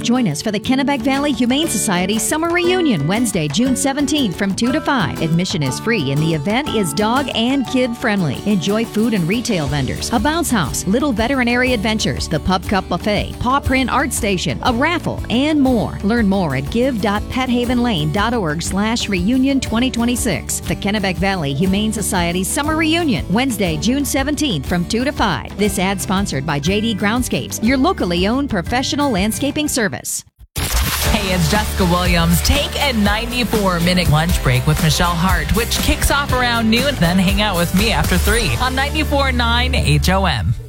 Join us for the Kennebec Valley Humane Society Summer Reunion, Wednesday, June 17th from 2 to 5. Admission is free and the event is dog and kid friendly. Enjoy food and retail vendors, a bounce house, little veterinary adventures, the Pup Cup Buffet, paw print art station, a raffle, and more. Learn more at give.pethavenlane.org/reunion 2026. The Kennebec Valley Humane Society Summer Reunion, Wednesday, June 17th from 2 to 5. This ad sponsored by JD Groundscapes, your locally owned professional landscaping service. Hey, it's Jessica Williams. Take a 94-minute lunch break with Michelle Hart, which kicks off around noon. Then hang out with me after 3 on 94.9 HOM.